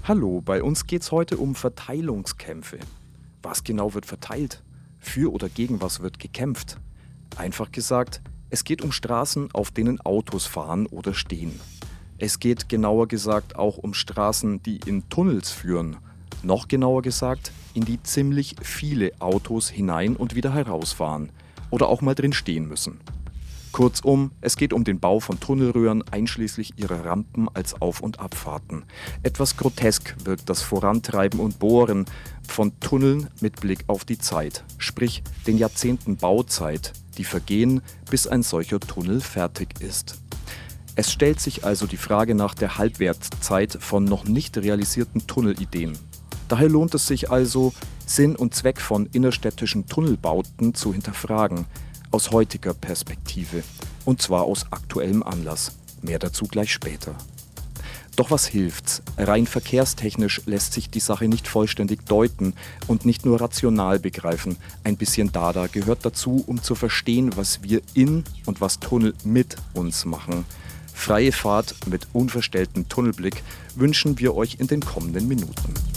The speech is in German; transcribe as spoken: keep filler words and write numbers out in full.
Hallo, bei uns geht's heute um Verteilungskämpfe. Was genau wird verteilt? Für oder gegen was wird gekämpft? Einfach gesagt, es geht um Straßen, auf denen Autos fahren oder stehen. Es geht genauer gesagt auch um Straßen, die in Tunnels führen. Noch genauer gesagt, in die ziemlich viele Autos hinein und wieder herausfahren oder auch mal drin stehen müssen. Kurzum, es geht um den Bau von Tunnelröhren einschließlich ihrer Rampen als Auf- und Abfahrten. Etwas grotesk wirkt das Vorantreiben und Bohren von Tunneln mit Blick auf die Zeit, sprich den Jahrzehnten Bauzeit, die vergehen, bis ein solcher Tunnel fertig ist. Es stellt sich also die Frage nach der Halbwertszeit von noch nicht realisierten Tunnelideen. Daher lohnt es sich also, Sinn und Zweck von innerstädtischen Tunnelbauten zu hinterfragen, aus heutiger Perspektive, und zwar aus aktuellem Anlass. Mehr dazu gleich später. Doch was hilft's? Rein verkehrstechnisch lässt sich die Sache nicht vollständig deuten und nicht nur rational begreifen. Ein bisschen Dada gehört dazu, um zu verstehen, was wir in und was Tunnel mit uns machen. Freie Fahrt mit unverstelltem Tunnelblick wünschen wir euch in den kommenden Minuten.